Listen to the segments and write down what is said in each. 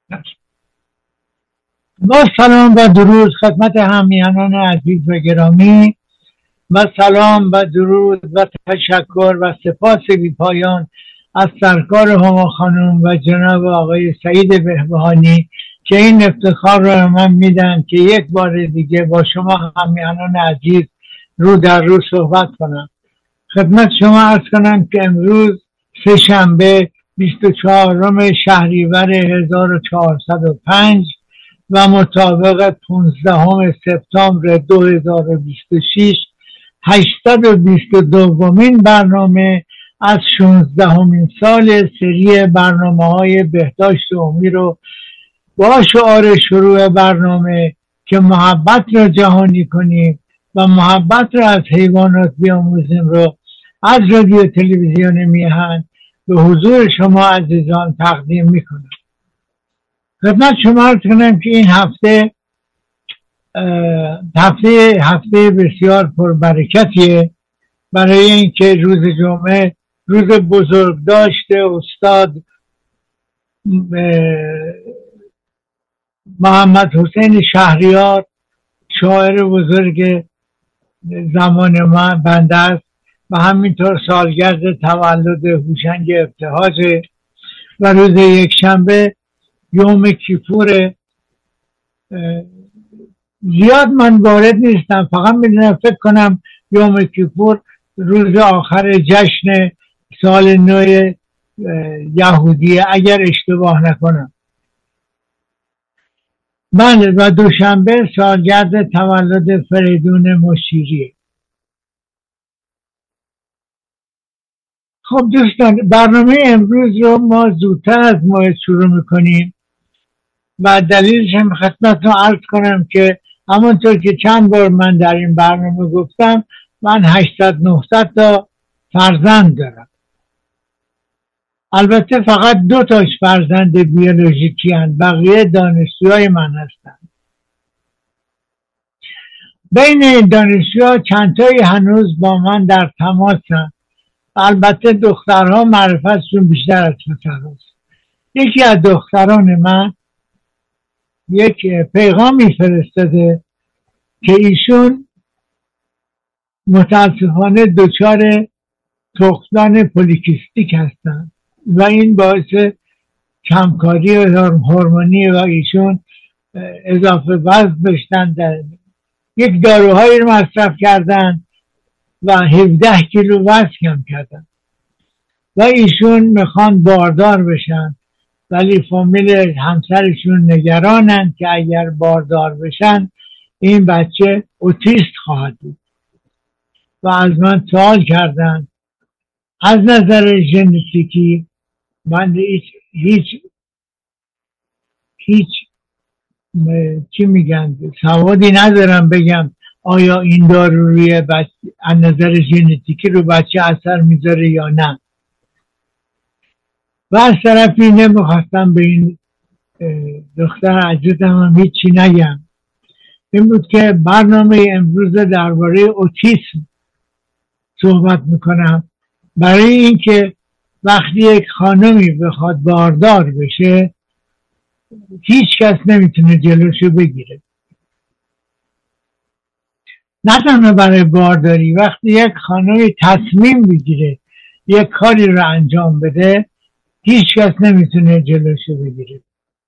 با سلام و درود خدمت همیهنان عزیز و گرامی، و سلام و درود و تشکر و سپاس بی پایان از سرکار هما خانم و جناب آقای سعید بهبهانی که این افتخار را به من میدن که یک بار دیگه با شما همیهنان عزیز رو در رو صحبت کنم. خدمت شما عرض کنم که امروز سه‌شنبه 24 شهریور 1405 و مطابق 15 سپتامبر 2026 822مین برنامه از 16مین سال سری برنامه‌های بهداشت عمومی رو با شعار شروع برنامه که محبت را جهانی کنیم و محبت را از حیوانات بیاموزیم رو از رادیو تلویزیون میهن به حضور شما عزیزان تقدیم میکنم. خدمت شما عرض کنم که این هفته بسیار پربرکتیه، برای اینکه روز جمعه روز بزرگداشت استاد محمد حسین شهریار، شاعر بزرگ زمان ما بنده است، و همینطور سالگرد تولد هوشنگ ابتهاج و روز یکشنبه یوم کیپور. زیاد من وارد نیستم، فقط میدونم فکر کنم یوم کیپور روز آخر جشن سال نو یهودیه اگر اشتباه نکنم. بله، و دوشنبه سالگرد تولد فریدون مشیریه. خب دوستان، برنامه امروز رو ما زودتر از موعد شروع میکنیم و دلیلش هم خدمتتون عرض کنم که همونطور که چند بار من در این برنامه گفتم، من 800-900 تا فرزند دارم. البته فقط 2 تاش فرزند بیولوژیکی هستند، بقیه دانشجوهای من هستند. بین دانشجوها چند تایی هنوز با من در تماسن. البته دخترها معرفتشون بیشتر از پسرهاست. یکی از دختران من یک پیغامی فرستاده که ایشون متاسفانه دچار تخمدان پولیکیستیک هستن و این باعث کمکاری هورمونی و ایشون اضافه وزن داشتن، در یک داروهایی رو مصرف کردن و 17 کیلو وزن کم کردن و ایشون میخوان باردار بشن، ولی فامیل همسرشون نگرانن که اگر باردار بشن این بچه اوتیست خواهد بود و از من سوال کردن از نظر ژنتیکی من هیچ چی میگن سوادی ندارم بگم آیا این دارو روی از نظر ژنتیکی رو بچه اثر میذاره یا نه. و از طرفی نمیخواستم به این دختر عزیزم هم هیچی نگم. این بود که برنامه امروز درباره اوتیسم صحبت میکنم، برای اینکه وقتی یک خانمی بخواد باردار بشه هیچ کس نمیتونه جلوشو بگیره. نه تنها برای بارداری، وقتی یک خانمی تصمیم بگیره یک کاری رو انجام بده هیچ کس نمیتونه جلوشو بگیره.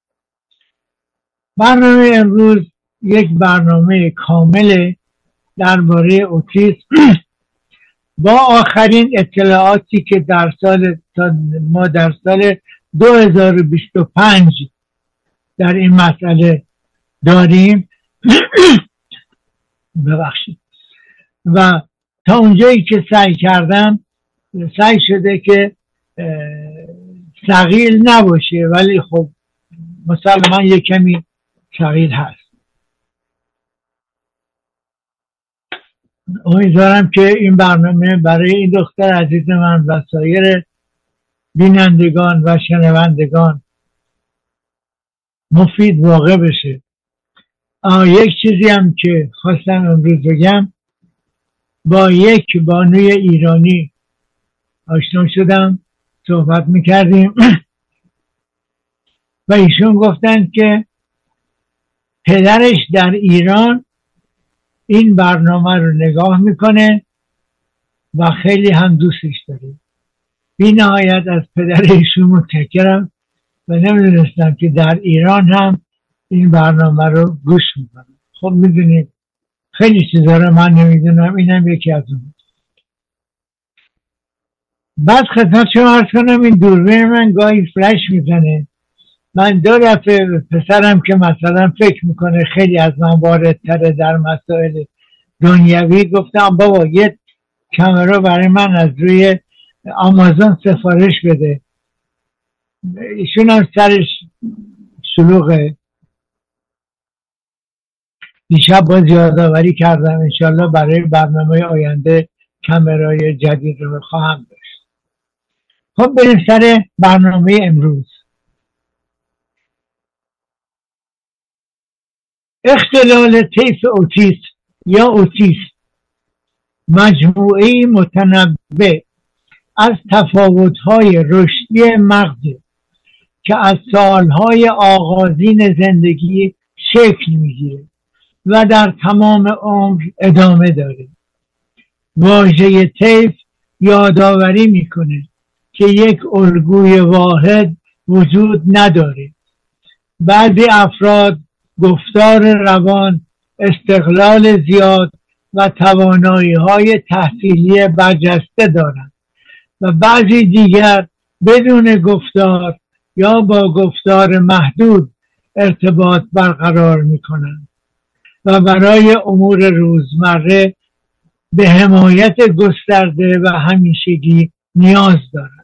برنامه امروز یک برنامه کامل درباره اوتیسم با آخرین اطلاعاتی که ما در سال 2025 در این مسئله داریم ببخشید. و تا اونجایی که سعی شده که ثقیل نباشه، ولی خب مسلمان یک کمی ثقیل هست. امیدوارم که این برنامه برای این دختر عزیز من و سایر بینندگان و شنوندگان مفید واقع بشه. یک چیزی هم که خواستم امروز بگم، با یک بانوی ایرانی آشنا شدم، صحبت میکردیم و ایشون گفتن که پدرش در ایران این برنامه رو نگاه میکنه و خیلی هم دوستش داره. بی نهایت از پدر ایشون متشکرم و نمیدونستم که در ایران هم این برنامه رو گوش میکنم. خب میدونید خیلی چیزا رو من نمیدونم، اینم یکی از اون. بعد خدمت شما عرض کنم این دوربین من گاهی فلش میزنه. من 2 دفعه پسرم که مثلا فکر میکنه خیلی از من واردتره در مسائل دنیوی، گفتم بابا یه کامera برای من از روی آمازون سفارش بده. ایشون هم سرش شلوغه. دیشب باز یادآوری کردم انشالله برای برنامه آینده کامرای جدید رو خواهم داشت. خب بریم سر برنامه امروز. اختلال طیف اوتیسم یا اوتیسم مجموعه متنوع از تفاوت‌های رشدی مغز که از سالهای آغازین زندگی شکل میگیره و در تمام عمر ادامه داره. واژه طیف یادآوری میکنه که یک الگوی واحد وجود نداره. بعضی افراد گفتار روان، استقلال زیاد و توانایی‌های تحصیلی برجسته دارند و بعضی دیگر بدون گفتار یا با گفتار محدود ارتباط برقرار می‌کنند و برای امور روزمره به حمایت گسترده و همیشگی نیاز دارند.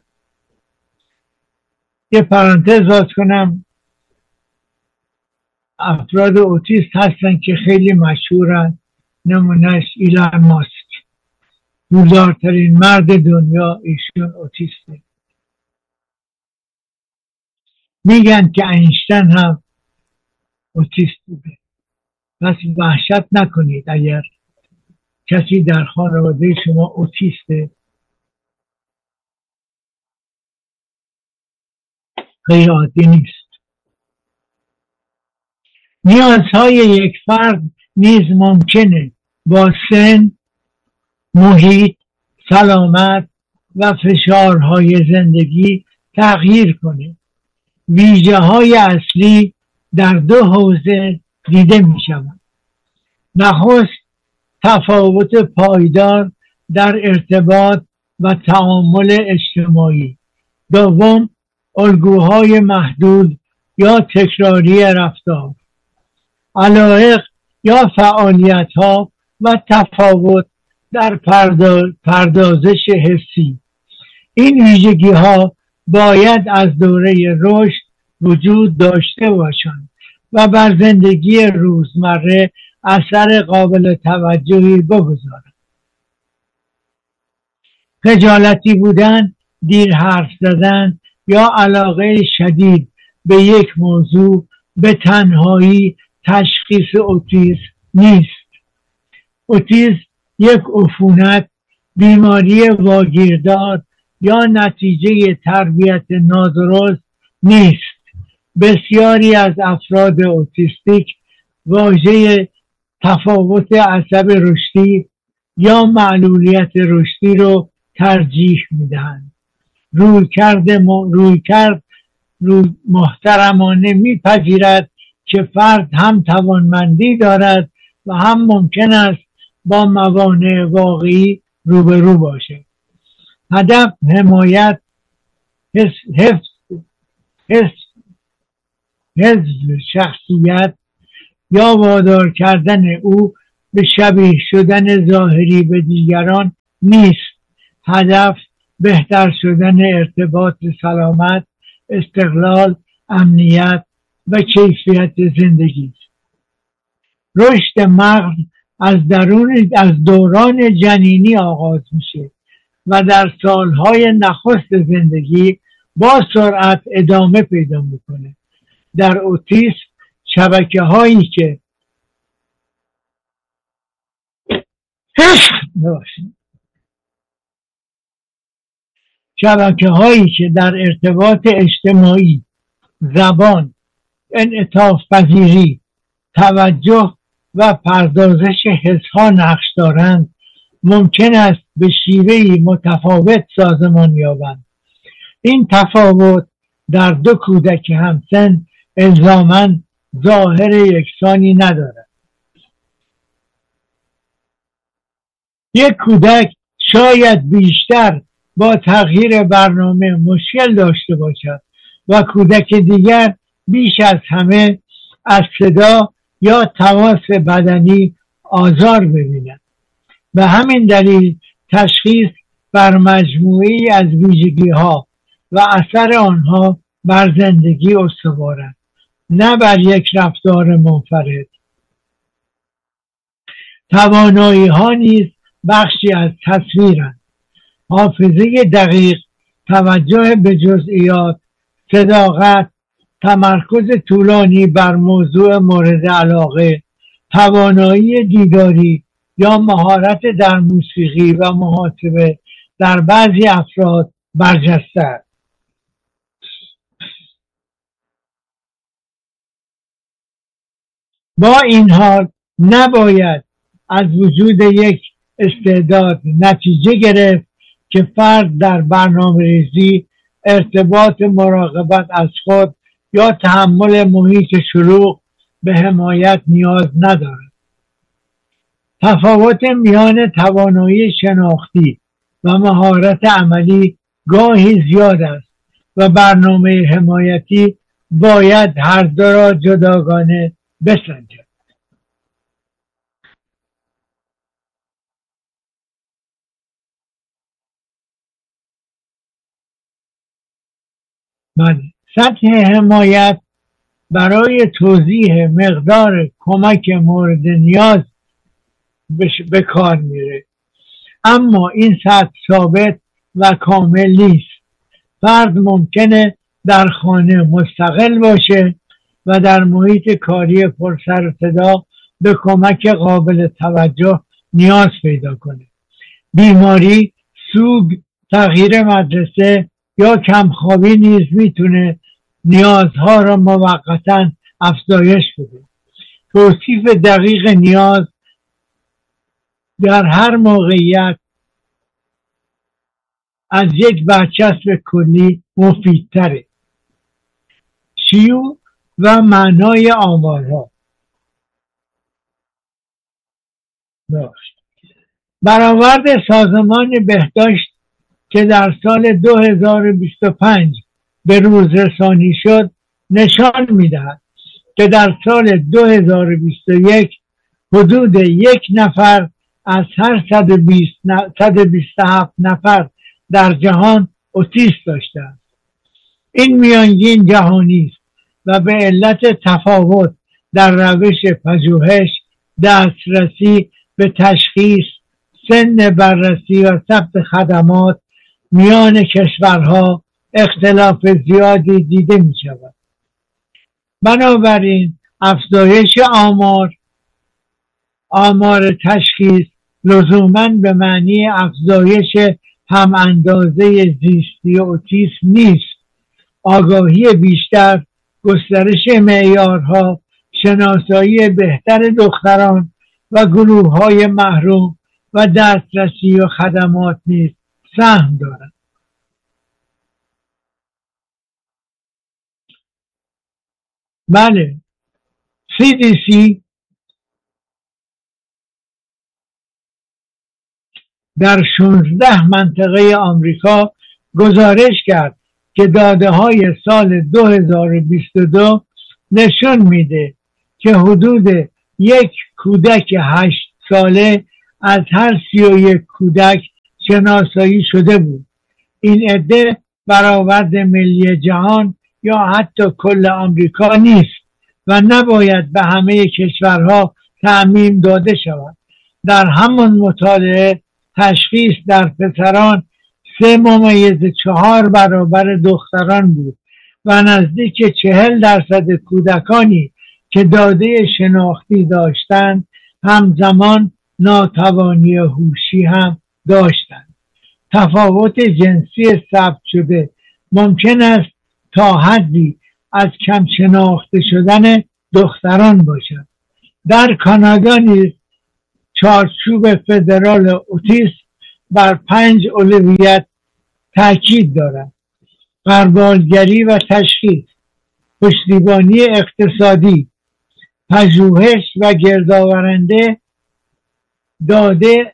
یه پرانتز باز کنم، افراد اوتیست هستن که خیلی مشهورن. نمونهش ایلان ماسک، پولدارترین مرد دنیا، ایشون اوتیسته. میگن که اینشتین هم اوتیست بوده. پس وحشت نکنید اگر کسی در خانواده شما اوتیسته. غیر عادی نیست. نیازهای یک فرد نیز ممکنه با سن، محیط، سلامت و فشارهای زندگی تغییر کنه. ویژه های اصلی در 2 حوزه دیده می شود. نخست تفاوت پایدار در ارتباط و تعامل اجتماعی. دوم الگوهای محدود یا تکراری رفتار. علایق یا فعالیت ها و تفاوت در پردازش حسی. این ویژگی ها باید از دوره رشد وجود داشته باشند و بر زندگی روزمره اثر قابل توجهی بگذارند. خجالتی بودن، دیر حرف زدن یا علاقه شدید به یک موضوع به تنهایی تشخیص اوتیسم نیست. اوتیسم یک عفونت، بیماری واگیردار یا نتیجه تربیت نادرست نیست. بسیاری از افراد اوتیستیک واژه تفاوت عصب رشدی یا معلولیت رشدی رو ترجیح میدهند. رویکرد محترمانه میپذیرد که فرد هم توانمندی دارد و هم ممکن است با موانع واقعی روبرو باشد. هدف حمایت، حفظ شخصیت یا وادار کردن او به شبیه شدن ظاهری به دیگران نیست. هدف بهتر شدن ارتباط سلامت، استقلال، امنیت و کیفیت زندگی است. رشد مغز از دوران جنینی آغاز میشه و در سالهای نخست زندگی با سرعت ادامه پیدا میکنه. در اوتیسم شبکه هایی که در ارتباط اجتماعی، زبان انعطاف پذیری، توجه و پردازش حسها نقش دارند، ممکن است به شیوهی متفاوت سازمان یابند. این تفاوت در دو کودک همسن الزاماً ظاهر یکسانی ندارد. یک کودک شاید بیشتر با تغییر برنامه مشکل داشته باشد و کودک دیگر بیش از همه از صدا یا تماس بدنی آزار ببیند. به همین دلیل تشخیص بر مجموعی از ویژگی‌ها و اثر آنها بر زندگی استوار است، نه بر یک رفتار منفرد. توانایی‌ها نیز بخشی از تصویرند. حافظه دقیق، توجه به جزئیات، صداقت، تمرکز طولانی بر موضوع مورد علاقه، توانایی دیداری یا مهارت در موسیقی و محاسبه در بعضی افراد برجسته است. با این حال نباید از وجود یک استعداد نتیجه گرفت که فرد در برنامه‌ریزی، ارتباط، مراقبت از خود یا تحمل محیط شلوغ به حمایت نیاز ندارد. تفاوت میان توانایی شناختی و مهارت عملی گاهی زیاد است و برنامه حمایتی باید هر دو را جداگانه بسنجد. سطح حمایت برای توضیح مقدار کمک مورد نیاز به کار میره، اما این سطح ثابت و کامل نیست. فرد ممکنه در خانه مستقل باشه و در محیط کاری پر سر و صدا به کمک قابل توجه نیاز پیدا کنه. بیماری، سوگ، تغییر مدرسه یا کمخوابی نیز میتونه نیازها را موقتاً افزایش بده. توصیف دقیق نیاز در هر موقعیت از یک برچسب کلی مفیدتره. شیوع و معنای آمارها. برآورد سازمان بهداشت که در سال 2025 به روز رسانی شد نشان می‌دهد که در سال 2021 حدود 1 نفر از هر 127 نفر در جهان اوتیسم داشته است. این میانگین جهانی است و به علت تفاوت در روش پژوهش، دسترسی به تشخیص، سن بررسی و ثبت خدمات میان کشورها اختلاف زیادی دیده می شود. بنابراین افزایش آمار تشخیص لزوماً به معنی افزایش هم اندازه زیستی اوتیسم نیست. آگاهی بیشتر، گسترش معیارها، شناسایی بهتر دختران و گروه‌های محروم و دسترسی و خدمات نیز سهم دارند. بله، CDC در 16 منطقه آمریکا گزارش کرد که داده‌های سال 2022 نشون میده که حدود 1 کودک 8 ساله از هر 31 کودک شناسایی شده بود. این عده برآورد ملی جهان یا حتی کل آمریکا نیست و نباید به همه کشورها تعمیم داده شود. در همان مطالعه تشخیص در پسران 3.4 برابر دختران بود و نزدیک 40% کودکانی که داده شناختی داشتند همزمان ناتوانی هوشی هم داشتند. تفاوت جنسی ثبت شده ممکن است تا حدی از کم شناخته شدن دختران باشد. در کانادا نیز چارچوب فدرال اوتیسم بر 5 اولویت تاکید دارد: غربالگری و تشخیص، پشتیبانی اقتصادی، پژوهش و گردآورنده داده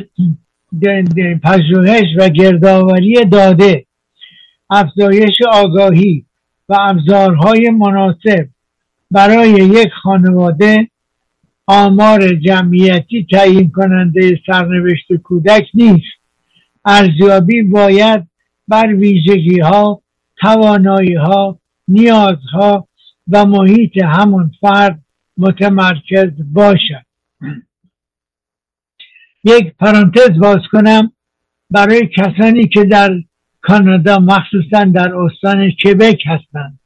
پژوهش و گردآوری داده، افزایش آگاهی و ابزارهای مناسب برای یک خانواده. آمار جمعیتی تعیین کننده سرنوشت کودک نیست. ارزیابی باید بر ویژگی‌ها، توانایی‌ها، نیازها و محیط همان فرد متمرکز باشد. یک پرانتز باز کنم برای کسانی که در کانادا مخصوصا در استان کبک هستند.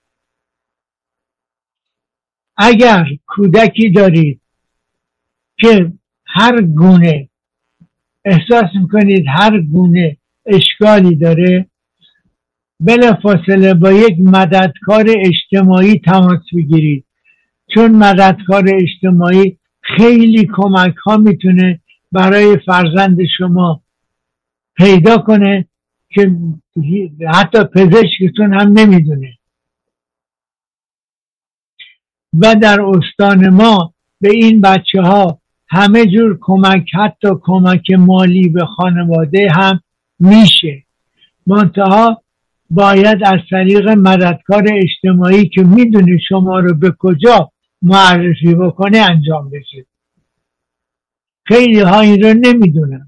اگر کودکی دارید که هر گونه احساس میکنید هر گونه اشکالی داره، بلافاصله با یک مددکار اجتماعی تماس بگیرید، چون مددکار اجتماعی خیلی کمک ها میتونه برای فرزند شما پیدا کنه که حتی پزشکتون هم نمیدونه. و در استان ما به این بچه ها همه جور کمک، حتی کمک مالی به خانواده هم میشه. منتها باید از طریق مددکار اجتماعی که میدونه شما رو به کجا معرفی بکنه انجام بشه. خیلی ها این رو نمیدونن.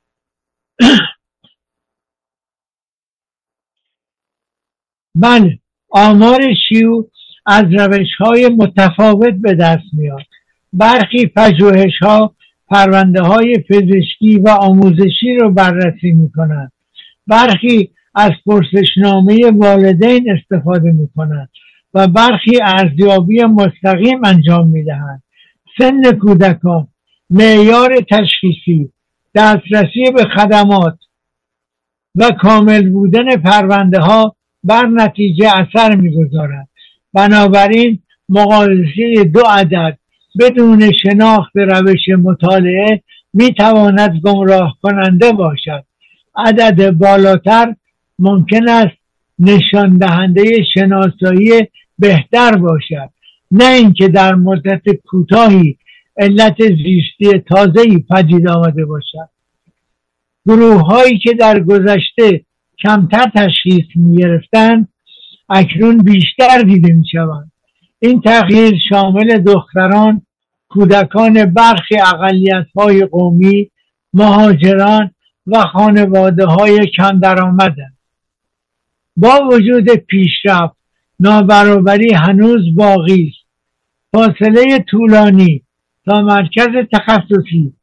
بله، آمار شیوع از روش‌های متفاوت به دست میاد. برخی پژوهش‌ها پرونده‌های پزشکی و آموزشی رو بررسی میکنند. برخی از پرسشنامه والدین استفاده میکنند و برخی ارزیابی مستقیم انجام میدهند. سن کودکان، معیار تشخیصی، دسترسی به خدمات و کامل بودن پرونده ها بر نتیجه اثر میگذارد. بنابراین مقایسه 2 عدد بدون شناخت روش مطالعه میتواند گمراه کننده باشد. عدد بالاتر ممکن است نشان دهنده شناسایی بهتر باشد، نه اینکه در مدت کوتاهی علت زیستی تازه‌ای پدید آمده باشد. گروه هایی که در گذشته کمتر تشخیص می گرفتند اکنون بیشتر دیده می شوند. این تغییر شامل دختران، کودکان برخی اقلیت های قومی، مهاجران و خانواده های کم درآمدند. با وجود پیشرفت، نابرابری هنوز باقی است. فاصله طولانی تا مرکز تخصصی،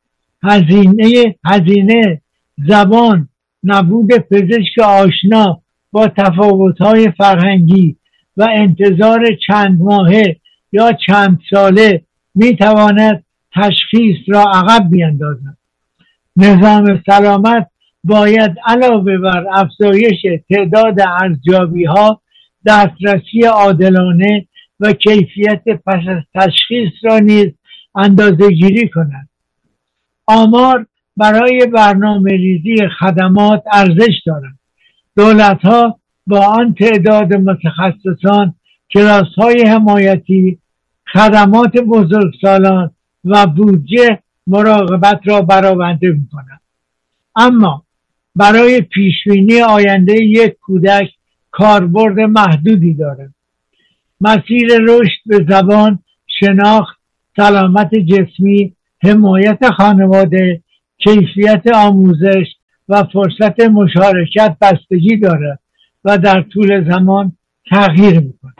هزینه، زبان، نبود پزشک آشنا با تفاوت‌های فرهنگی و انتظار چند ماهه یا چند ساله میتواند تشخیص را عقب بیندازد. نظام سلامت باید علاوه بر افزایش تعداد ارزیابی‌ها، دسترسی عادلانه و کیفیت پس از تشخیص را نیز اندازه‌گیری کند. آمار برای برنامه ریزی خدمات ارزش دارد. دولت‌ها با آن تعداد متخصصان، کلاس‌های حمایتی، خدمات بزرگسالان و بودجه مراقبت را برآورده می‌کنند. اما برای پیشبینی آینده یک کودک کاربرد محدودی دارد. مسیر رشد به زبان، شناخت، سلامت جسمی، حمایت خانواده، کیفیت آموزش و فرصت مشارکت بستگی دارد و در طول زمان تغییر می‌کند.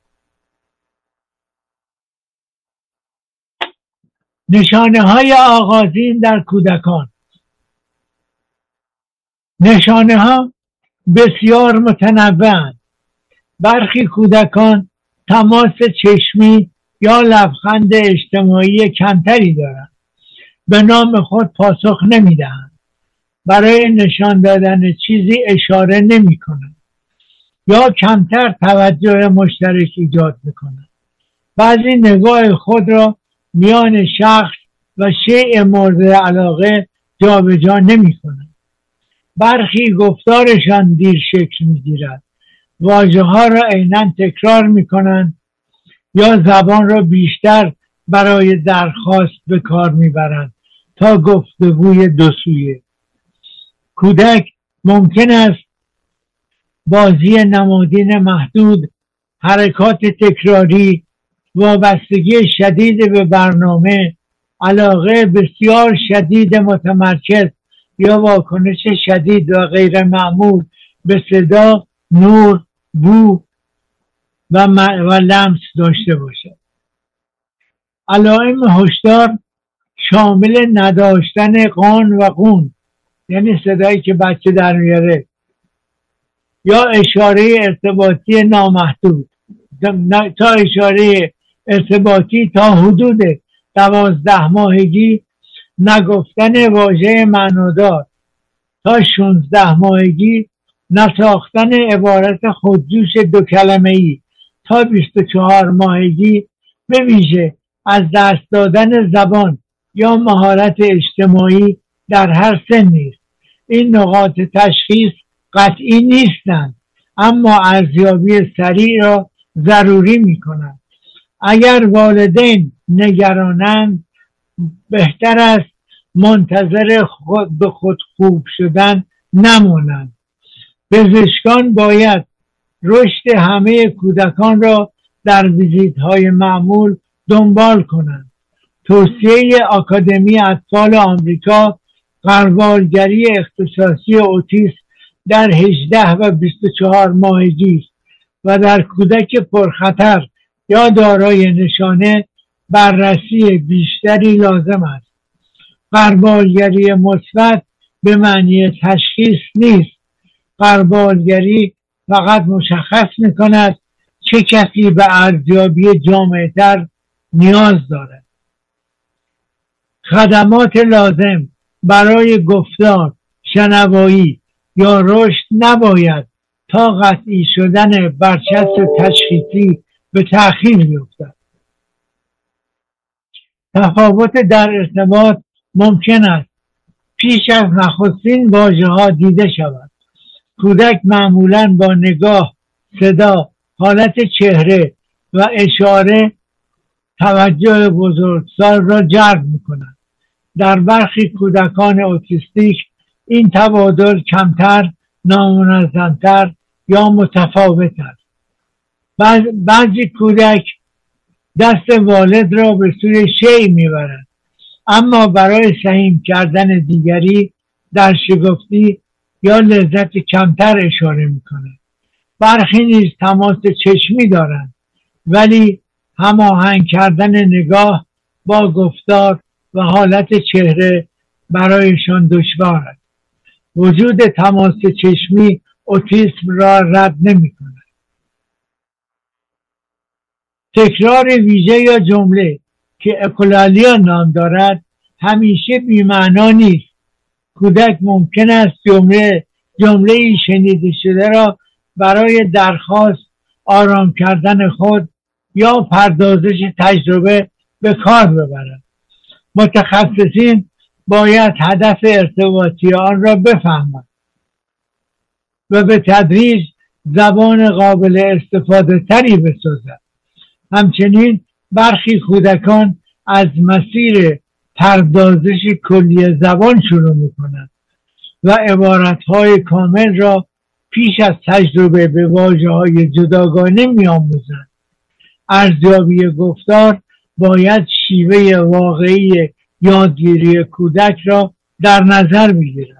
نشانه‌های آغازین در کودکان. نشانه‌ها بسیار متنوع‌اند. برخی کودکان تماس چشمی یا لبخند اجتماعی کمتری دارند. به نام خود پاسخ نمی‌دهند. برای نشان دادن چیزی اشاره نمی‌کنند. یا کمتر توجه مشترک ایجاد میکنند. بعضی نگاه خود را میان شخص و شیء مورد علاقه جابجا نمیکنند. برخی گفتارشان دیر شکل میگیرد، واژه ها را عیناً تکرار میکنند یا زبان را بیشتر برای درخواست به کار میبرند تا گفتگوی دو سویه. کودک ممکن است بازی نمادین محدود، حرکات تکراری، وابستگی شدید به برنامه، علاقه بسیار شدید متمرکز یا واکنش شدید و غیر معمول به صدا، نور، بو و لمس داشته باشد. علائم هشدار شامل نداشتن قان و قون، یعنی صدایی که بچه در میاره، یا اشاره ارتباطی نامحدود تا اشاره ارتباطی تا حدود 12 ماهگی، نگفتن واژه معنادار تا 16 ماهگی، نساختن عبارت خودجوش 2 کلمه‌ای تا 24 ماهگی، به ویژه از دست دادن زبان یا مهارت اجتماعی در هر سنی است. این نقاط تشخیص قطعی نیستند، اما ارزیابی سریع را ضروری می کنند. اگر والدین نگرانند، بهتر است منتظر به خود خوب شدن نمانند. پزشکان باید رشد همه کودکان را در ویزیت‌های معمول دنبال کنند. توصیه آکادمی اطفال آمریکا غربالگری اختصاصی اوتیسم در 18 و 24 ماهگی است و در کودک پرخطر یا دارای نشانه بررسی بیشتری لازم است. غربالگری مثبت به معنی تشخیص نیست. غربالگری فقط مشخص می‌کند چه کسی به ارزیابی جامع‌تر نیاز دارد. خدمات لازم برای گفتار، شنوایی یا رشد نباید تا قطعی شدن برچسب تشخیصی به تأخیر بیفتد. تفاوت در ارتباط ممکن است پیش از نخستین واژه‌ها دیده شود. کودک معمولاً با نگاه، صدا، حالت چهره و اشاره توجه بزرگسال را جلب می‌کند. در برخی کودکان اوتیستیک این تبادل کمتر، نامنظم‌تر یا متفاوت است. بعضی کودک دست والد را به سوی شیء میبرند، اما برای سهیم کردن دیگری در شگفتی یا لذت کمتر اشاره میکنند. برخی نیز تماس چشمی دارند، ولی هماهنگ کردن نگاه با گفتار و حالت چهره برایشان دشوار است. وجود تماس چشمی اوتیسم را رد نمی کند. تکرار ویژه یا جمله که اکولالیان نام دارد همیشه بی‌معنا نیست. کودک ممکن است جمله شنیده شده را برای درخواست، آرام کردن خود یا پردازش تجربه به کار ببرد. متخصصین باید هدف ارتباطی آن را بفهمند و به تدریج زبان قابل استفاده تری بسازند. همچنین برخی کودکان از مسیر پردازش کلی زبان شروع می‌کنند و عبارت‌های کامل را پیش از تجربه به واژه‌های جداگانه می‌آموزند. ارزیابی گفتار باید شیوه واقعی یادگیری کودک را در نظر بگیرد.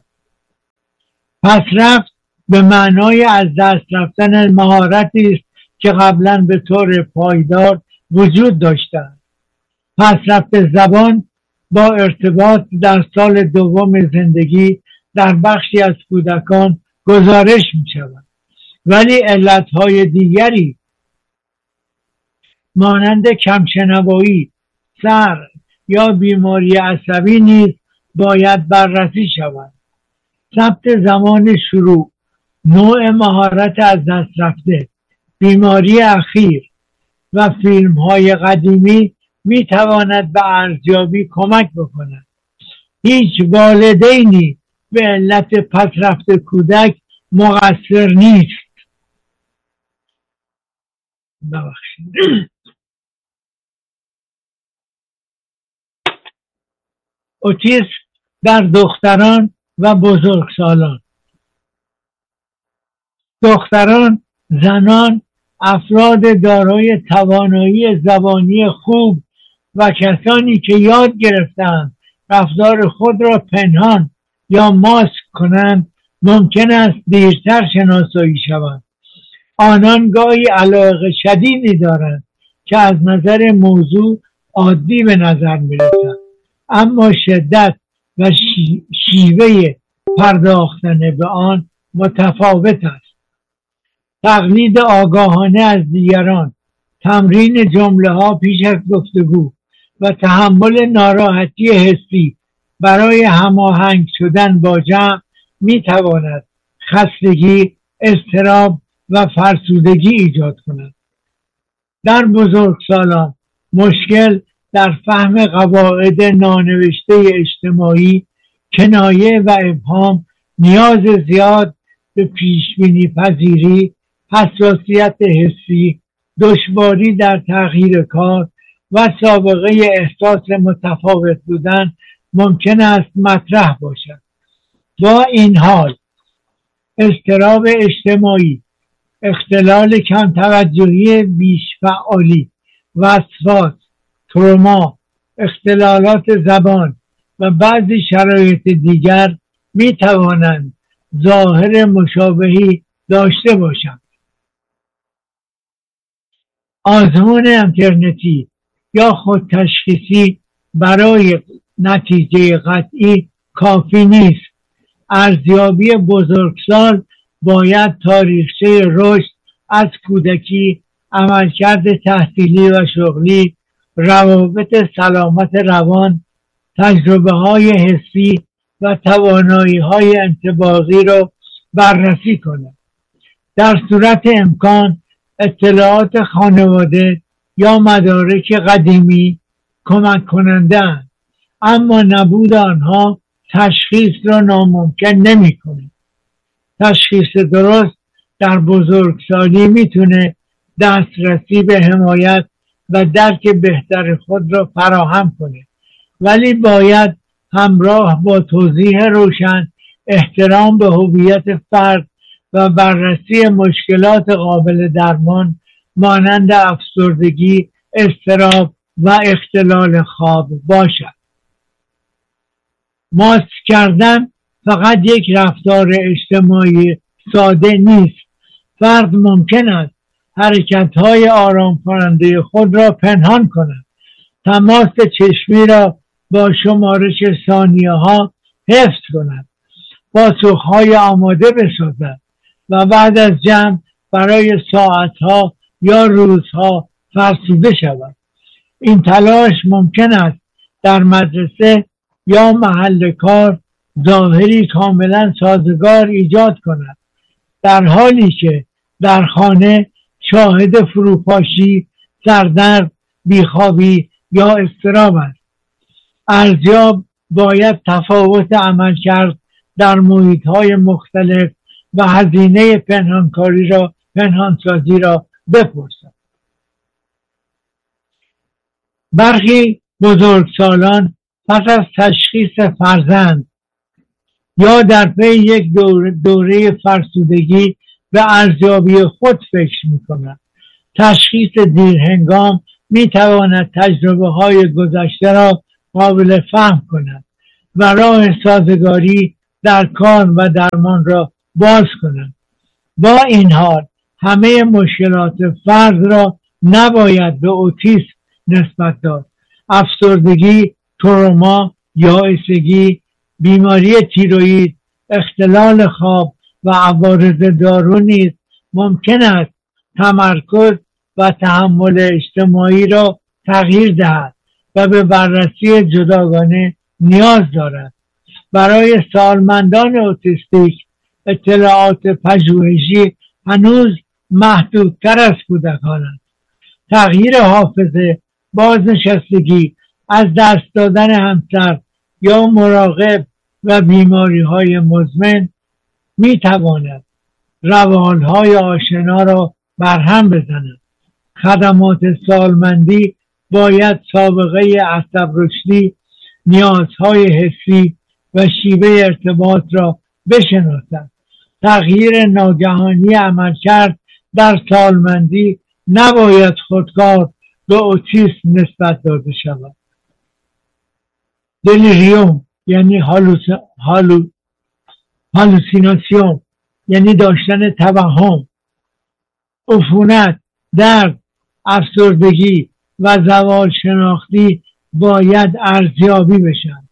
پسرفت به معنای از دست رفتن مهارتی است که قبلا به طور پایدار وجود داشته است. پسرفت زبان با ارتباط در سال دوم زندگی در بخشی از کودکان گزارش می شود، ولی علتهای دیگری مانند کمشنوایی، سر یا بیماری عصبی نیز باید بررسی شود. ثبت زمان شروع نوع مهارت از دست رفته، بیماری اخیر و فیلم های قدیمی می تواند به ارزیابی کمک بکند. هیچ والدینی به علت پس رفت کودک مقصر نیست. ببخشید. اوتیسم در دختران و بزرگسالان. دختران، زنان، افراد دارای توانایی زبانی خوب و کسانی که یاد گرفتند رفتار خود را پنهان یا ماسک کنند ممکن است دیرتر شناسایی شوند. آنان گاهی علاقه شدیدی دارند که از نظر موضوع عادی به نظر می‌رسد، اما شدت و شیوه پرداختن به آن متفاوت است. تقلید آگاهانه از دیگران، تمرین جمله ها پیش از گفتگو و تحمل ناراحتی حسی برای هماهنگ شدن با جمع می تواند خستگی، اضطراب و فرسودگی ایجاد کند. در بزرگسالان مشکل در فهم قواعد نانوشته اجتماعی، کنایه و ابهام، نیاز زیاد به پیشبینی پذیری، حساسیت حسی، دشواری در تغییر کار و سابقه احساس متفاوت بودن ممکن است مطرح باشد. با این حال اضطراب اجتماعی، اختلال کم توجهی بیش فعالی، وسواس، تروما، اختلالات زبان و بعضی شرایط دیگر می توانند ظاهر مشابهی داشته باشند. آزمون اینترنتی یا خودتشخیصی برای نتیجه قطعی کافی نیست. ارزیابی بزرگسال باید تاریخچه رشد از کودکی، عملکرد تحصیلی و شغلی، روابط سلامت روان، تجربه های حسی و توانایی های انطباقی را بررسی کند. در صورت امکان اطلاعات خانواده یا مدارک قدیمی کمک کننده اند، اما نبود آنها تشخیص را ناممکن نمی کند. تشخیص درست در بزرگسالی میتونه دسترسی به حمایت و درک بهتر خود را فراهم کنه، ولی باید همراه با توضیح روشن، احترام به هویت فرد و بررسی مشکلات قابل درمان مانند افسردگی، اضطراب و اختلال خواب باشد. ماسک کردن فقط یک رفتار اجتماعی ساده نیست. فرد ممکن است حرکت‌های آرام کننده خود را پنهان کند، تماس چشمی را با شمارش ثانیه ها حفظ کند، پاسخ‌های آماده بسازد و بعد از جمع برای ساعتها یا روزها فرسوده شود. این تلاش ممکن است در مدرسه یا محل کار ظاهری کاملا سازگار ایجاد کند، در حالی که در خانه شاهد فروپاشی، سردرد، بیخوابی یا اضطراب است. ارزیاب باید تفاوت عمل کرد در محیط‌های مختلف و هزینه پنهانسازی را بپرسد. برخی بزرگسالان پس از تشخیص فرزند یا در پی یک دوره فرسودگی به ارزیابی خود فکر می‌کنند. تشخیص دیرهنگام می‌تواند تجربه‌های گذشته را قابل فهم کند و راه سازگاری در کار و درمان را باز کند. با این حال همه مشکلات فرد را نباید به اوتیسم نسبت داد. افسردگی، تروما، یائسگی، بیماری تیروئید، اختلال خواب و عوارض دارو نیز ممکن است تمرکز و تحمل اجتماعی را تغییر دهد و به بررسی جداگانه نیاز دارد. برای سالمندان اوتیستیک اطلاعات پژوهشی هنوز محدودتر از کودکان است. تغییر حافظه، بازنشستگی، از دست دادن همسر یا مراقب و بیماری های مزمن می تواند روالهای آشنا را برهم بزند. خدمات سالمندی باید سابقه عصب رشدی، نیازهای حسی و شیوه ارتباط را بشناسد. تغییر ناگهانی عملکرد در سالمندی نباید خودکار به اوتیسم نسبت داده شود. دلیریوم یعنی هالوسیناسیون یعنی داشتن توهم، عفونت، درد، افسردگی و زوال شناختی باید ارزیابی بشن.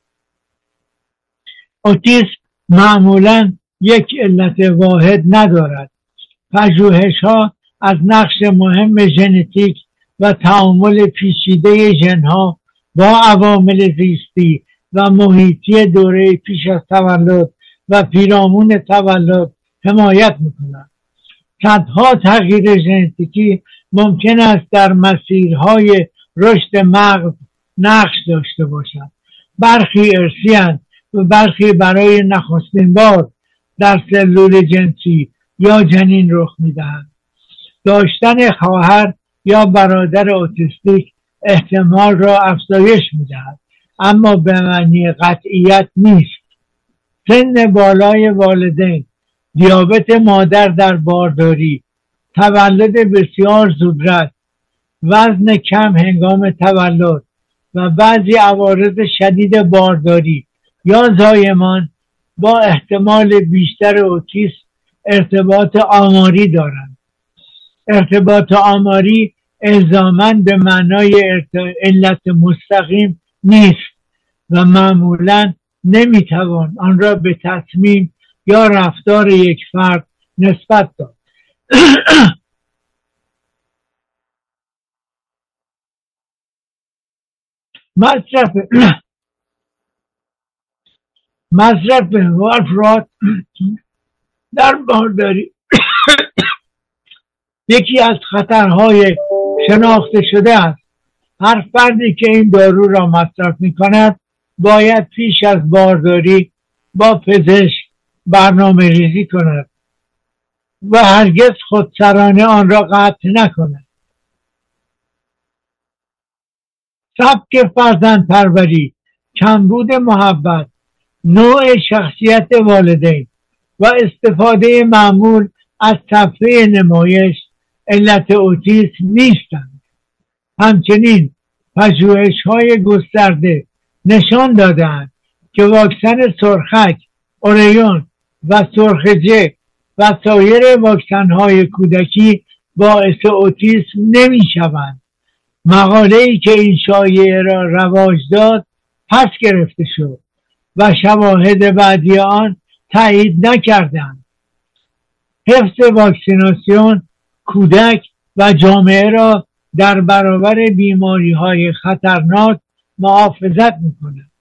اوتیسم معمولا یک علت واحد ندارد. پژوهش‌ها از نقش مهم ژنتیک و تعامل پیچیده ژن‌ها با عوامل زیستی و محیطی دوره پیش از تولد و پیرامون تولد حمایت می‌کنند. صدها تغییر ژنتیکی ممکن است در مسیرهای رشد مغز نقش داشته باشند. برخی ارثی اند و برخی برای نخستین بار در سلول جنسی یا جنین رخ میدهند. داشتن خواهر یا برادر اوتیستیک احتمال را افزایش میدهد، اما به معنی قطعیت نیست. سن بالای والدین، دیابت مادر در بارداری، تولد بسیار زودرس، وزن کم هنگام تولد و بعضی عوارض شدید بارداری یا زایمان با احتمال بیشتر اوتیسم ارتباط آماری دارند. ارتباط آماری الزاماً به معنای علت مستقیم نیست و معمولاً نمیتوان آن را به تصمیم یا رفتار یک فرد نسبت داد. مصرف وارفرات در بارداری یکی از خطرهای شناخته شده است. هر فردی که این دارو را مصرف می کند باید پیش از بارداری با پزشک برنامه ریزی کند و هرگز خودسرانه آن را قطع نکند. سبک فرزند پروری، کمبود محبت، نوع شخصیت والدین و استفاده معمول از صفحه نمایش علت اوتیسم نیستند. همچنین پژوهش‌های گسترده نشان دادند که واکسن سرخک، اوریون و سرخجه و سایر واکسن‌های کودکی باعث اوتیسم نمی‌شوند. مقاله‌ای که این شایعه را رواج داد پس گرفته شد و شواهد بعدی آن تایید نکردند. حفظ واکسیناسیون کودک و جامعه را در برابر بیماری‌های خطرناک محافظت می‌کند.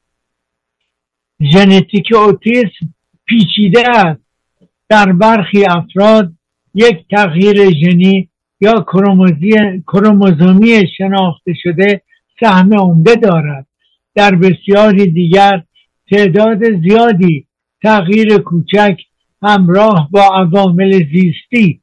ژنتیک اوتیسم پیچیده است. در برخی افراد یک تغییر ژنی یا کروموزومی شناخته شده سهم عمده دارد. در بسیاری دیگر تعداد زیادی تغییر کوچک همراه با عوامل زیستی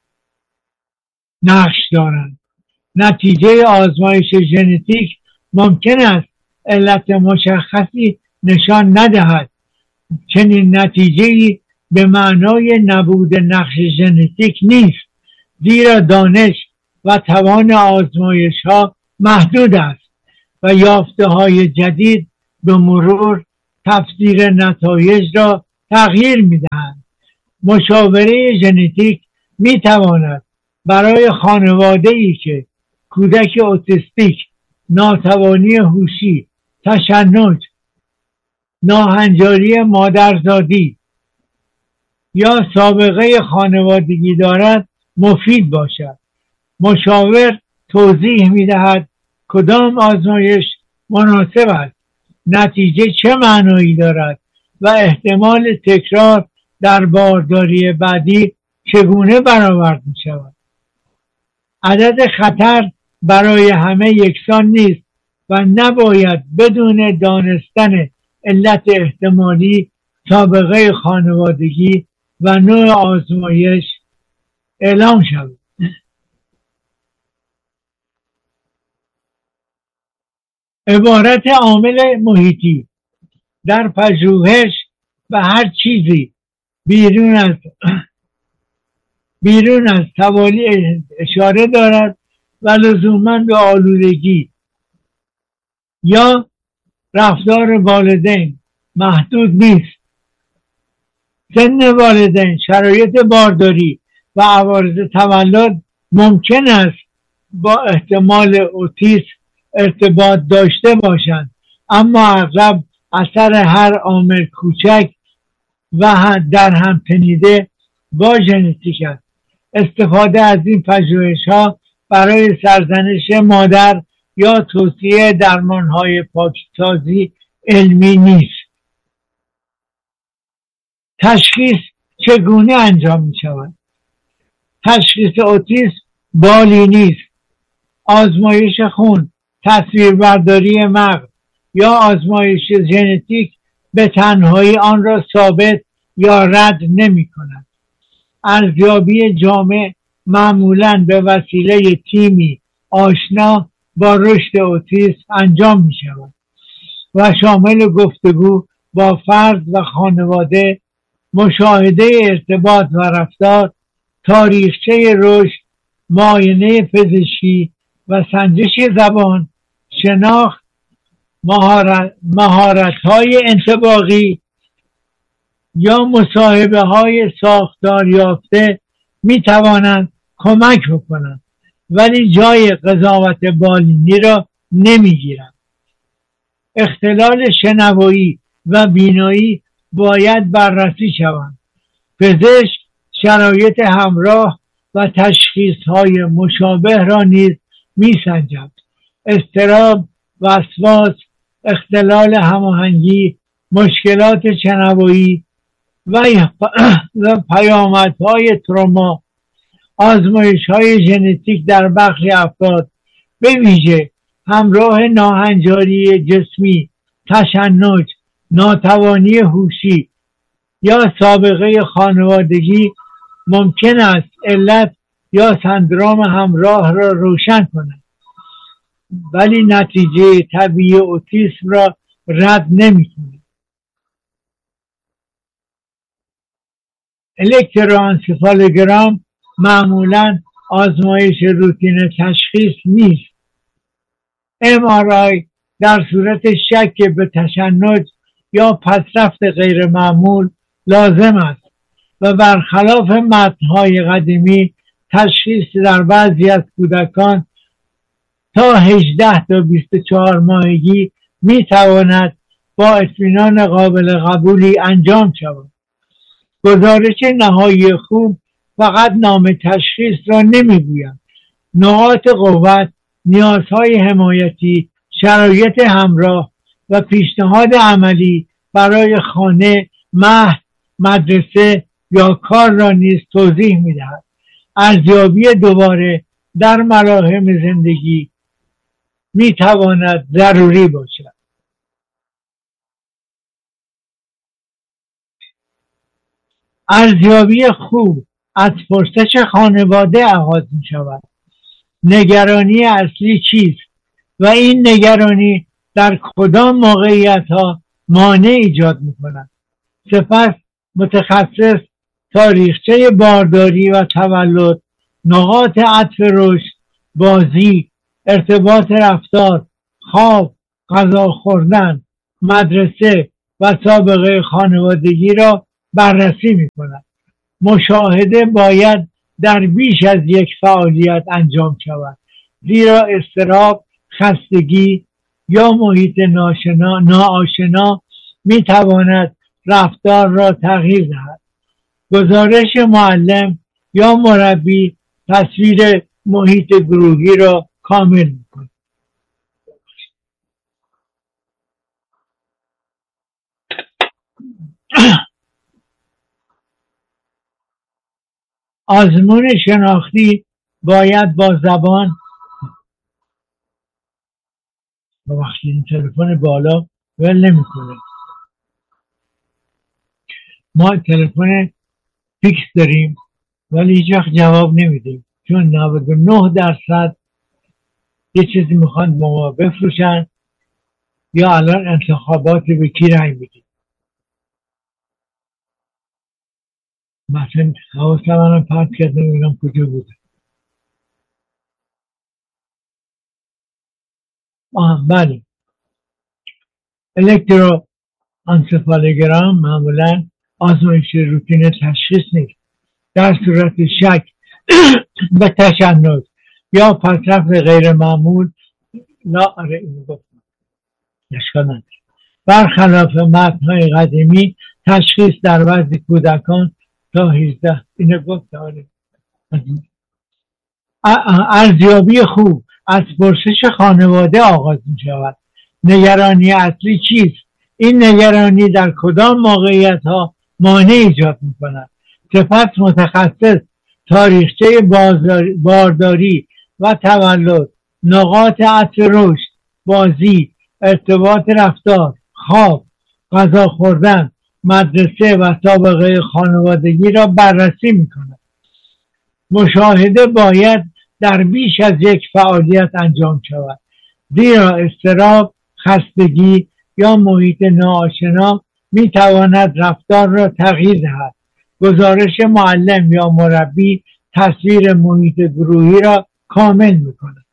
نقش دارند. نتیجه آزمایش ژنتیک ممکن است علت مشخصی نشان ندهد. چنین نتیجه‌ای به معنای نبود نقش ژنتیک نیست، زیرا دانش و توان آزمایش‌ها محدود است و یافته‌های جدید به مرور تفسیر نتایج را تغییر می‌دهند. مشاوره ژنتیک می‌تواند برای خانواده‌ای که کودک اوتیستیک، ناتوانی هوشی، تشنج، ناهنجاری مادرزادی یا سابقه خانوادگی دارد مفید باشد. مشاور توضیح می‌دهد کدام آزمایش مناسب است، نتیجه چه معنایی دارد و احتمال تکرار در بارداری بعدی چگونه برآورد می شود؟ عدد خطر برای همه یکسان نیست و نباید بدون دانستن علت احتمالی، سابقه خانوادگی و نوع آزمایش اعلام شود. عبارت عامل محیطی در پژوهش و هر چیزی بیرون از توالی اشاره دارد و لزوما به آلودگی یا رفتار والدین محدود نیست. سن والدین، شرایط بارداری و عوارض تولد ممکن است با احتمال اوتیسم ارتباط داشته باشند، اما اغلب اثر هر عامل کوچک و در هم تنیده با ژنتیک است. استفاده از این پژوهش‌ها برای سرزنش مادر یا توصیه درمان‌های پاکسازی علمی نیست. تشخیص چگونه انجام می شود؟ تشخیص اوتیسم بالی نیست. آزمایش خون، تصویربرداری مغز یا آزمایش ژنتیک به تنهایی آن را ثابت یا رد نمی کند. ارزیابی جامع معمولاً به وسیله تیمی آشنا با رشد اوتیسم انجام می شود و شامل گفتگو با فرد و خانواده، مشاهده ارتباط و رفتار، تاریخچه رشد، معاینه پزشکی و سنجش زبان، شناخت، مهارت‌های انطباقی یا مصاحبه های ساختار یافته می توانند کمک بکنند ولی جای قضاوت بالینی را نمی گیرند. اختلال شنوایی و بینایی باید بررسی شوند. پزشک شرایط همراه و تشخیص های مشابه را نیز می سنجد. اضطراب، وسواس، اختلال هماهنگی، مشکلات شنوایی و پیامدهای تروما، آزمایش‌های ژنتیک در برخی افراد به ویژه همراه ناهنجاری جسمی، تشنج، ناتوانی هوشی یا سابقه خانوادگی ممکن است علت یا سندرم همراه را روشن کند ولی نتیجه طبیعی اوتیسم را رد نمی‌کند. الکتروانسفالوگرام معمولاً آزمایش روتین تشخیص نیست. MRI در صورت شک به تشنج یا پسرفت غیر معمول لازم است و برخلاف متن‌های قدیمی تشخیص در بعضی از کودکان تا 18 تا 24 ماهگی می تواند با اطمینان قابل قبولی انجام شود. گزارش نهایی خوب فقط نام تشخیص را نمیگوید. نقاط قوت، نیازهای حمایتی، شرایط همراه و پیشنهاد عملی برای خانه، مهد، مدرسه یا کار را نیز توضیح می‌دهد. ارزیابی دوباره در مراحل زندگی می‌تواند ضروری باشد. ارزیابی خوب از پرسش خانواده آغاز می شود. نگرانی اصلی چیست و این نگرانی در کدام موقعیت ها مانع ایجاد می کند. سپس متخصص تاریخچه بارداری و تولد، نقاط عطف رشد، بازی، ارتباط رفتار، خواب، غذا خوردن، مدرسه و سابقه خانوادگی را بررسی می کند. مشاهده باید در بیش از یک فعالیت انجام شود زیرا اضطراب، خستگی یا محیط ناآشنا می تواند رفتار را تغییر دهد. گزارش معلم یا مربی تصویر محیط گروهی را کامل می کند. آزمون شناختی باید با زبان، وقتی این تلفن بالا ول نمیکنه. ما تلفن فیکس داریم ولی هیچ وقت جواب نمیدیم، چون 99% یه چیزی میخوان با ما بفروشن یا الان انتخابات به کی رای میدیم. مثلا حواسم منم پرت کرد نمیدونم کجا بوده. بله، الکترو انسفالوگرام معمولا آزمایش روتین تشخیص نیست. در صورت شک به تشنج یا پیشرفت غیر معمول برخلاف متن‌های قدیمی تشخیص در وضع کودکان تا 18 اینو گفت. ارزیابی خوب از پرسش خانواده آغاز می شود. نگرانی اصلی چیست؟ این نگرانی در کدام موقعیت ها مانع ایجاد می کند؟ سپس متخصص تاریخچه بارداری و تولد، نقاط عطف رشد، بازی، ارتباط رفتار، خواب، غذا خوردن، مدرسه و سابقه خانوادگی را بررسی می کند. مشاهده باید در بیش از یک فعالیت انجام شود، زیرا اضطراب، خستگی یا محیط ناآشنا می تواند رفتار را تغییر دهد. گزارش معلم یا مربی تصویر محیط گروهی را کامل می کند.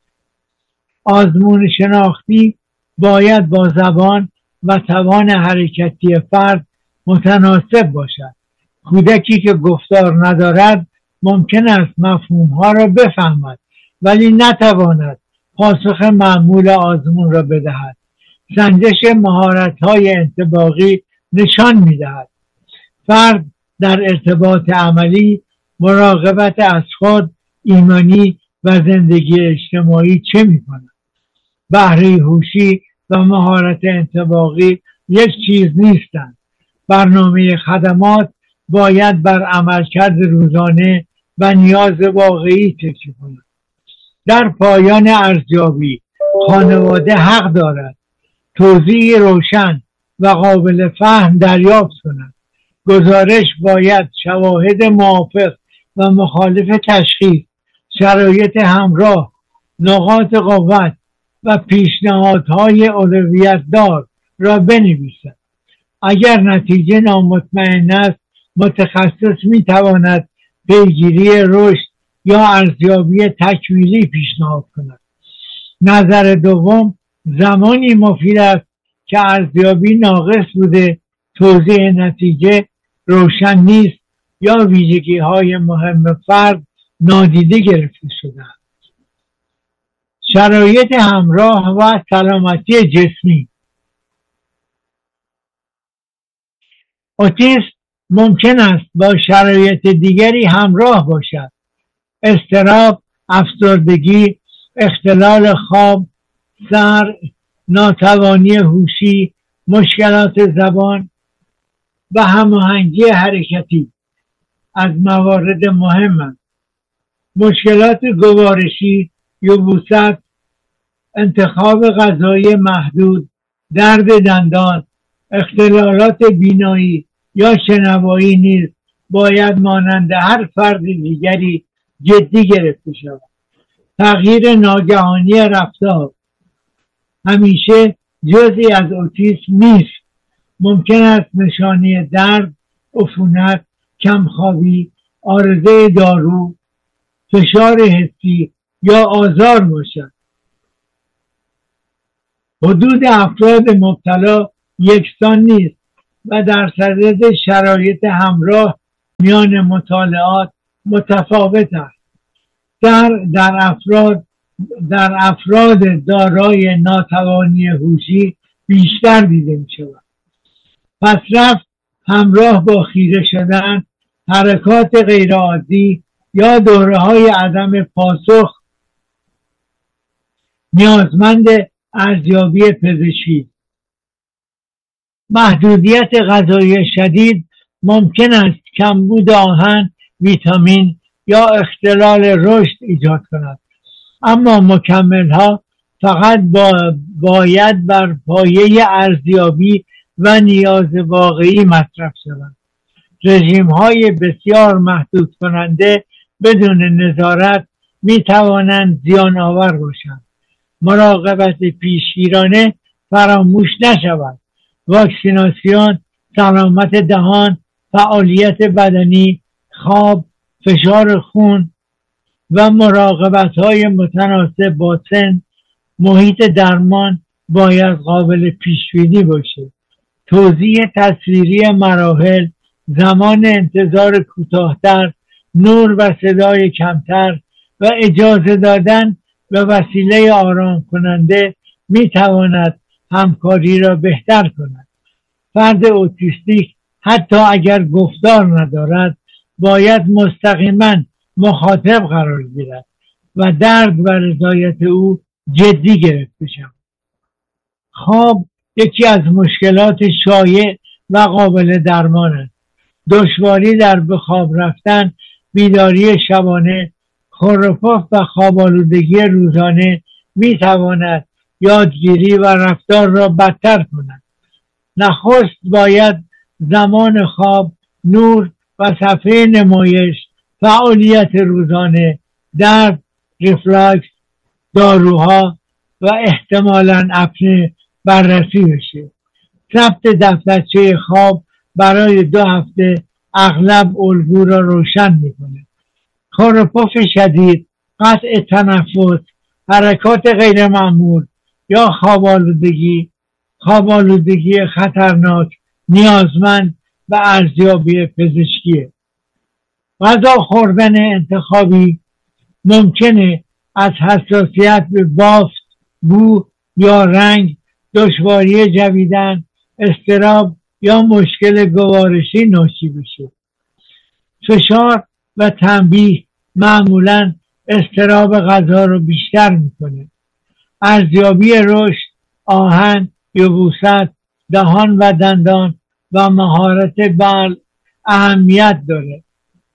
آزمون شناختی باید با زبان و توان حرکتی فرد متناسب باشد. کودکی که گفتار ندارد ممکن است مفهومها را بفهمد ولی نتواند پاسخ معمول آزمون را بدهد. سنجش مهارت‌های انطباقی نشان می‌دهد فرد در ارتباط عملی، مراقبت از خود، ایمانی و زندگی اجتماعی چه می‌کند. بهره هوشی و مهارت انطباقی یک چیز نیستند. برنامه خدمات باید بر عملکرد روزانه و نیاز واقعی تکیه کند. در پایان ارزیابی خانواده حق دارد توضیح روشن و قابل فهم دریافت کند. گزارش باید شواهد موافق و مخالف تشخیص، شرایط همراه، نقاط قوت و پیشنهادهای اولویت دار را بنویسد. اگر نتیجه نامطمئن است، متخصص میتواند پیگیری رشد یا ارزیابی تکمیلی پیشنهاد کند. نظر دوم زمانی مفید است که ارزیابی ناقص بوده، توضیح نتیجه روشن نیست یا ویژگی های مهم فرد نادیده گرفته شده است. شرایط همراه و سلامتی جسمی. اوتیسم ممکن است با شرایط دیگری همراه باشد. اضطراب، افسردگی، اختلال خواب، سر، ناتوانی هوشی، مشکلات زبان و هماهنگی حرکتی از موارد مهم است. مشکلات گوارشی، یبوست، انتخاب غذایی محدود، درد دندان، اختلالات بینایی یا شنوایی نیز باید مانند هر فرد دیگری جدی گرفته شود. تغییر ناگهانی رفتار همیشه جزئی از اوتیسم نیست. ممکن است نشانه درد، عفونت، کمخوابی، عارضه دارو، فشار حسی یا آزار باشد. حدود افراد مبتلا یکسان نیست و در صدد شرایط همراه میان مطالعات متفاوت است. در افراد دارای ناتوانی هوشی بیشتر دیده می شود. پسرفت همراه با خیره شدن، حرکات غیرعادی یا دوره‌های عدم پاسخ نیازمند ارزیابی پزشکی. محدودیت غذایی شدید ممکن است کمبود آهن، ویتامین یا اختلال رشد ایجاد کند. اما مکمل ها فقط باید بر پایه ارزیابی و نیاز واقعی مصرف شوند. رژیم های بسیار محدود کننده بدون نظارت می توانند زیان آور باشند. مراقبت پیشگیرانه فراموش نشود. واکسیناسیون، سلامت دهان، فعالیت بدنی، خواب، فشار خون و مراقبت های متناسب با سن، محیط درمان باید قابل پیش‌بینی باشه. توضیح تصویری مراحل، زمان انتظار کوتاه‌تر، نور و صدای کمتر و اجازه دادن به وسیله آرام کننده می تواند همکاری را بهتر کند. فرد اوتیستیک حتی اگر گفتار ندارد باید مستقیما مخاطب قرار گیرد و درد و رضایت او جدی گرفته شود. خواب یکی از مشکلات شایع و قابل درمان است. دشواری در به خواب رفتن، بیداری شبانه، خور و پف و خواب آلودگی روزانه می تواند یادگیری و رفتار را بدتر کند. نخست باید زمان خواب، نور و صفحه نمایش، فعالیت روزانه، درد، ریفلاکس، داروها و احتمالاً اپنه بررسی بشه. ثبت دفترچه خواب برای 2 هفته اغلب الگو را روشن میکنه. خور و پف شدید، قطع تنفس، حرکات غیر معمول یا خواب آلودگی خطرناک نیازمند به ارزیابی پزشکیه. غذا خوردن انتخابی ممکنه از حساسیت به بافت، بو یا رنگ، دشواری جویدن، اضطراب یا مشکل گوارشی ناشی بشه. فشار و تنبیه معمولاً اضطراب غذا رو بیشتر میکنه. ارزیابی رشد، آهن، یبوست، دهان و دندان و مهارت بلع اهمیت داره.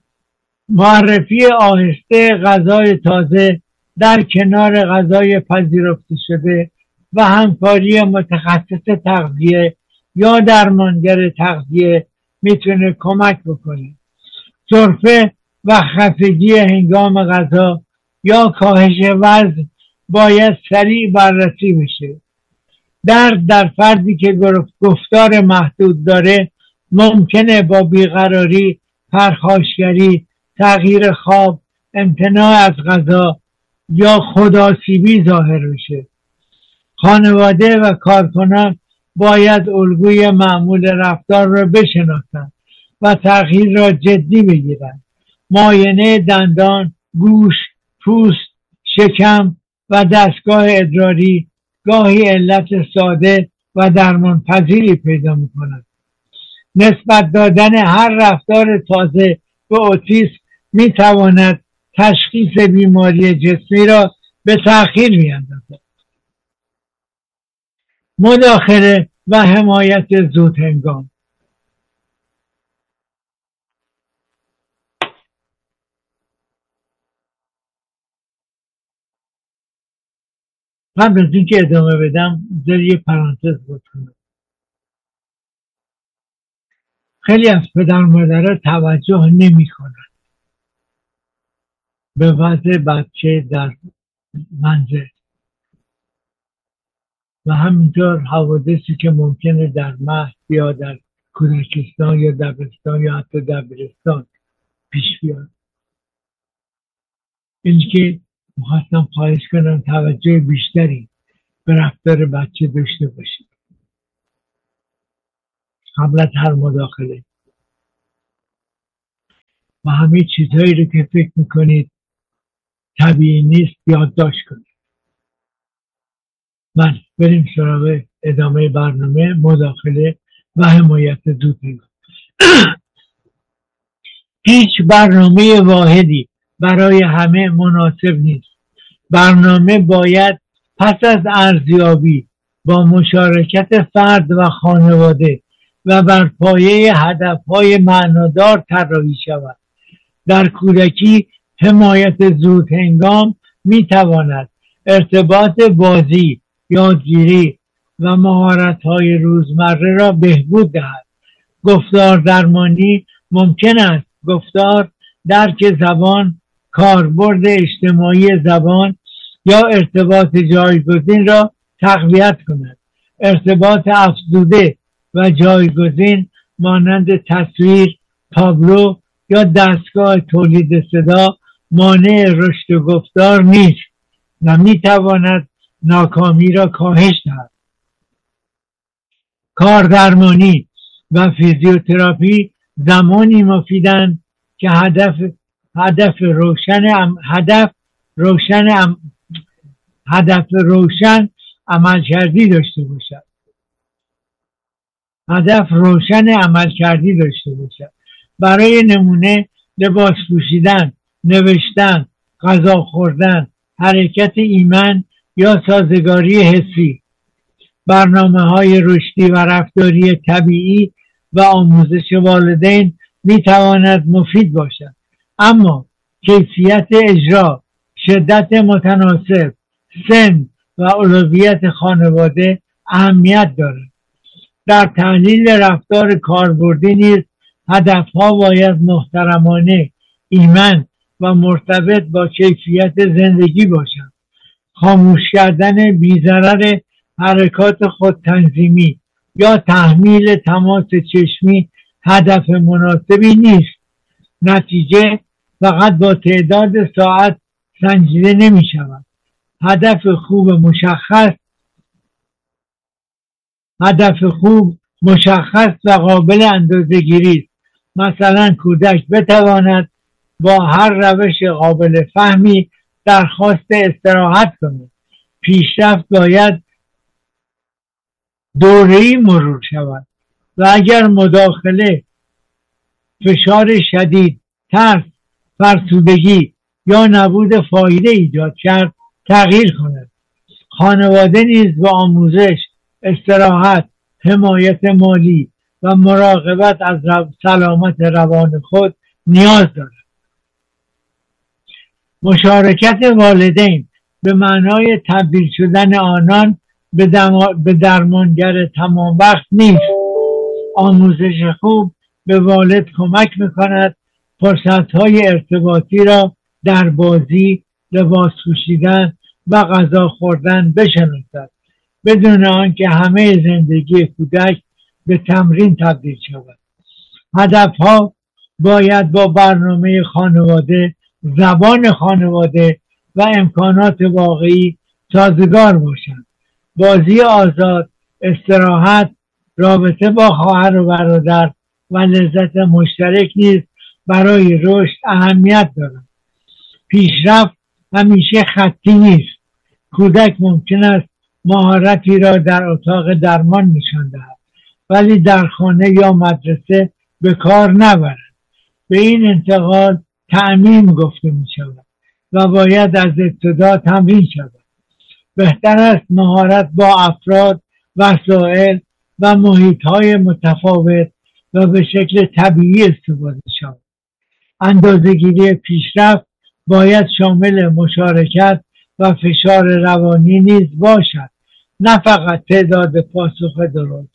معرفی آهسته غذای تازه در کنار غذای پذیرفته شده و همکاری متخصص تغذیه یا درمانگر تغذیه میتونه کمک بکنه. سرفه و خستگی هنگام غذا یا کاهش وزن باید سریع بررسی بشه. درد در فردی که گفتار محدود داره ممکنه با بیقراری، پرخاشگری، تغییر خواب، امتناع از غذا یا خودآسیبی ظاهر بشه. خانواده و کارکنان باید الگوی معمول رفتار را بشناسند و تغییر را جدی بگیرند. معاینه دندان، گوش، پوست، شکم و دستگاه ادراری گاهی علت ساده و درمان پذیری پیدا می‌کند. نسبت دادن هر رفتار تازه به اوتیسم می‌تواند تشخیص بیماری جسمی را به تأخیر بیاندازد. مداخله و حمایت زود هنگام. قبل از اینکه ادامه بدم یه پرانتز بکنم. خیلی از پدر مادرها توجه نمی کنند به وضع بچه در منزل و همینطور حوادثی که ممکنه در مهد یا در کودکستان یا دبستان یا حتی دبیرستان پیش بیاد. این که می‌خواستم خواهش کنم توجه بیشتری به رفتار بچه داشته باشید قبل از هر مداخله و همه چیزهایی رو که فکر میکنید طبیعی نیست یادداشت کنید. بریم سراغ ادامه برنامه، مداخله و حمایت زود هنگام. هیچ برنامه واحدی برای همه مناسب نیست. برنامه باید پس از ارزیابی با مشارکت فرد و خانواده و بر پایه هدفهای معنادار طراحی شود. در کودکی حمایت زود هنگام می تواند ارتباط بازی، یادگیری و مهارت‌های روزمره را بهبود دهد. گفتار درمانی ممکن است گفتار، درک زبان، کاربرد اجتماعی زبان یا ارتباط جایگزین را تقویت کند. ارتباط افزوده و جایگزین مانند تصویر، تابلو یا دستگاه تولید صدا مانع رشد گفتار نیست و میتواند ناکامی را کاهش دهد. کاردرمانی و فیزیوتراپی زمانی مفیدند که هدف روشن عملکردی داشته باشد. برای نمونه لباس پوشیدن، نوشتن، غذا خوردن، حرکت ایمن یا سازگاری حسی. برنامه‌های رشدی و رفتاری طبیعی و آموزش والدین می تواند مفید باشد، اما کیفیت اجرا، شدت متناسب، سن و اولویت خانواده اهمیت دارد. در تحلیل رفتار کاربردی نیز هدفها باید محترمانه، ایمن و مرتبط با کیفیت زندگی باشند. خاموش کردن بی‌ضرر حرکات خودتنظیمی یا تحمیل تماس چشمی هدف مناسبی نیست. نتیجه فقط با تعداد ساعت سنجیده نمی شود. هدف خوب مشخص و قابل اندازه‌گیری است. مثلا کودک بتواند با هر روش قابل فهمی درخواست استراحت کند. پیشرفت باید دوره‌ای مرور شود و اگر مداخله، فشار شدید، ترس، فرسودگی یا نبود فایده ایجاد کرد تغییر کند. خانواده نیز با آموزش، استراحت، حمایت مالی و مراقبت از سلامت روان خود نیاز دارد. مشارکت والدین به معنای تبدیل شدن آنان به درمانگر تمام وقت نیست. آموزش خوب به والد کمک میکند فرصت‌های ارتباطی را در بازی، لباس پوشیدن و غذا خوردن بشناسد، بدون آنکه همه زندگی کودک به تمرین تبدیل شود. هدفها باید با برنامه خانواده، زبان خانواده و امکانات واقعی سازگار باشند. بازی آزاد، استراحت، رابطه با خواهر و برادر و لذت مشترک نیز برای رشد اهمیت دارد. پیشرفت همیشه خطی نیست. کودک ممکن است مهارتی را در اتاق درمان نشان دهد ولی در خانه یا مدرسه به کار نبرد. به این انتقال تعمیم گفته می شود و باید از ابتدا تمرین شود. بهتر است مهارت با افراد، وسایل و محیط‌های متفاوت و به شکل طبیعی استفاده شود. اندازه‌گیری پیشرفت باید شامل مشارکت و فشار روانی نیز باشد، نه فقط تعداد پاسخ درست.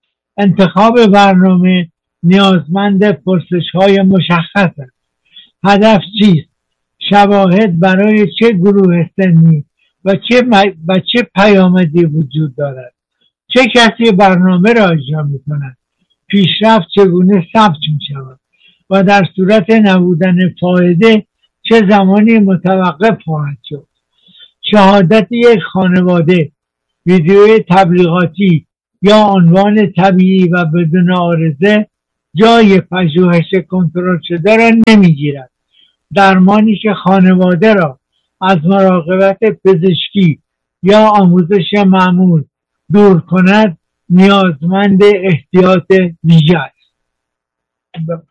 انتخاب برنامه نیازمند پرسش‌های مشخص است. هدف چیست؟ شواهد برای چه گروه سنی و چه پیامدی وجود دارد؟ چه کسی برنامه را اجرا می کند؟ پیشرفت چگونه ثبت می شود؟ و در صورت نبودن فایده چه زمانی متوقف خواهد شد؟ شهادت یک خانواده، ویدیوی تبلیغاتی یا عنوان طبیعی و بدون عارضه جای پژوهش کنترل شده را نمیگیرد. درمانی که خانواده را از مراقبت پزشکی یا آموزش معمول دور کند نیازمند احتیاط ویژه است.